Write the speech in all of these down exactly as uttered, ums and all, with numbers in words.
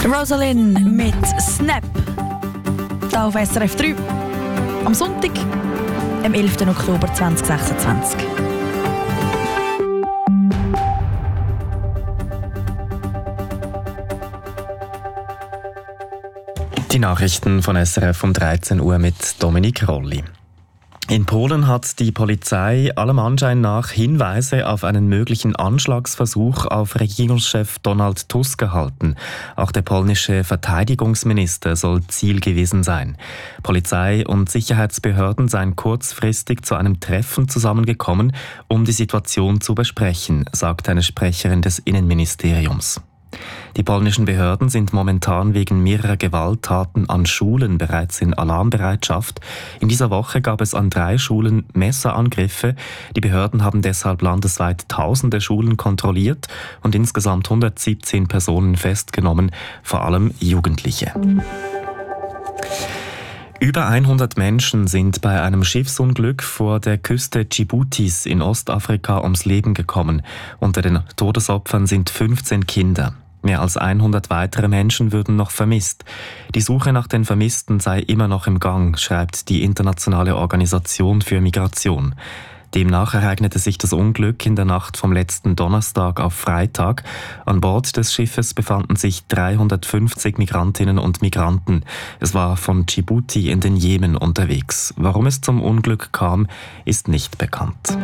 Rosalind mit Snap. Da auf S R F drei. Am Sonntag, am elften Oktober zweitausendsechsundzwanzig. Die Nachrichten von S R F um dreizehn Uhr mit Dominik Rolli. In Polen hat die Polizei allem Anschein nach Hinweise auf einen möglichen Anschlagsversuch auf Regierungschef Donald Tusk erhalten. Auch der polnische Verteidigungsminister soll Ziel gewesen sein. Polizei und Sicherheitsbehörden seien kurzfristig zu einem Treffen zusammengekommen, um die Situation zu besprechen, sagt eine Sprecherin des Innenministeriums. Die polnischen Behörden sind momentan wegen mehrerer Gewalttaten an Schulen bereits in Alarmbereitschaft. In dieser Woche gab es an drei Schulen Messerangriffe. Die Behörden haben deshalb landesweit tausende Schulen kontrolliert und insgesamt hundertsiebzehn Personen festgenommen, vor allem Jugendliche. Über hundert Menschen sind bei einem Schiffsunglück vor der Küste Dschiboutis in Ostafrika ums Leben gekommen. Unter den Todesopfern sind fünfzehn Kinder. Mehr als hundert weitere Menschen würden noch vermisst. Die Suche nach den Vermissten sei immer noch im Gang, schreibt die Internationale Organisation für Migration. Demnach ereignete sich das Unglück in der Nacht vom letzten Donnerstag auf Freitag. An Bord des Schiffes befanden sich dreihundertfünfzig Migrantinnen und Migranten. Es war von Djibouti in den Jemen unterwegs. Warum es zum Unglück kam, ist nicht bekannt.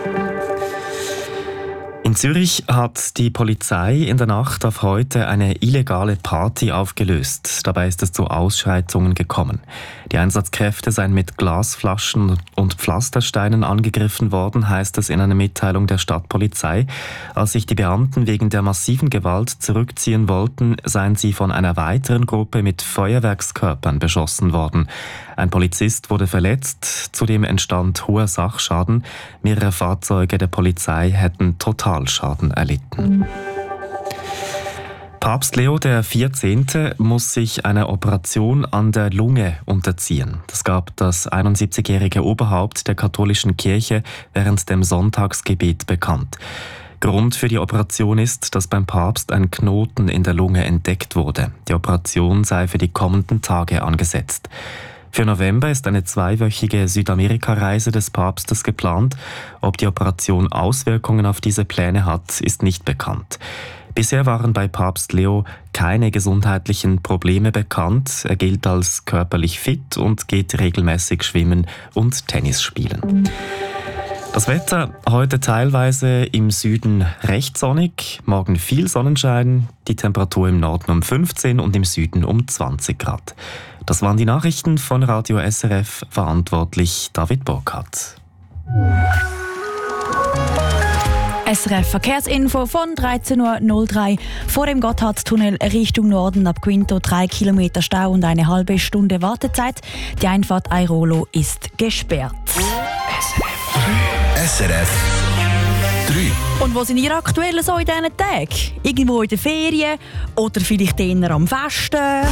In Zürich hat die Polizei in der Nacht auf heute eine illegale Party aufgelöst. Dabei ist es zu Ausschreitungen gekommen. Die Einsatzkräfte seien mit Glasflaschen und Pflastersteinen angegriffen worden, heißt es in einer Mitteilung der Stadtpolizei. Als sich die Beamten wegen der massiven Gewalt zurückziehen wollten, seien sie von einer weiteren Gruppe mit Feuerwerkskörpern beschossen worden. Ein Polizist wurde verletzt, zudem entstand hoher Sachschaden. Mehrere Fahrzeuge der Polizei hätten Totalschaden erlitten. Papst Leo der vierzehnte muss sich einer Operation an der Lunge unterziehen. Das gab das einundsiebzigjährige Oberhaupt der katholischen Kirche während dem Sonntagsgebet bekannt. Grund für die Operation ist, dass beim Papst ein Knoten in der Lunge entdeckt wurde. Die Operation sei für die kommenden Tage angesetzt. Für November ist eine zweiwöchige Südamerika-Reise des Papstes geplant. Ob die Operation Auswirkungen auf diese Pläne hat, ist nicht bekannt. Bisher waren bei Papst Leo keine gesundheitlichen Probleme bekannt. Er gilt als körperlich fit und geht regelmäßig schwimmen und Tennis spielen. Das Wetter heute teilweise im Süden recht sonnig, morgen viel Sonnenschein, die Temperatur im Norden um fünfzehn und im Süden um zwanzig Grad. Das waren die Nachrichten von Radio S R F, verantwortlich David Burkhardt. S R F Verkehrsinfo von dreizehn Uhr null drei. Vor dem Gotthardtunnel Richtung Norden ab Quinto drei Kilometer Stau und eine halbe Stunde Wartezeit. Die Einfahrt Airolo ist gesperrt. S R F drei. Und wo sind ihr aktuell so in diesen Tagen? Irgendwo in den Ferien oder vielleicht eher am Festen?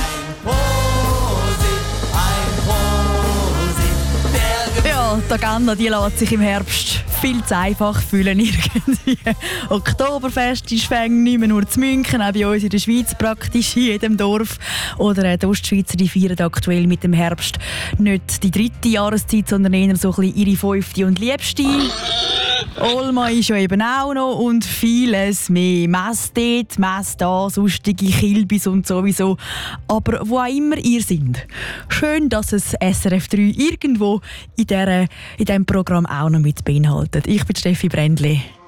Ja, die Agenda die lässt sich im Herbst viel zu einfach fühlen irgendwie. Oktoberfest ist fängt nicht mehr nur zu München, auch bei uns in der Schweiz praktisch in jedem Dorf. Oder die Ostschweizer die feiern aktuell mit dem Herbst nicht die dritte Jahreszeit, sondern eher so ein bisschen ihre fünfte und liebste. Olma ist ja eben auch noch und vieles mehr. Mess dort, Mess da, sonstige Kilbis und sowieso. Aber wo auch immer ihr seid, schön, dass es S R F drei irgendwo in, der, in diesem Programm auch noch mit beinhaltet. Ich bin Steffi Brändli.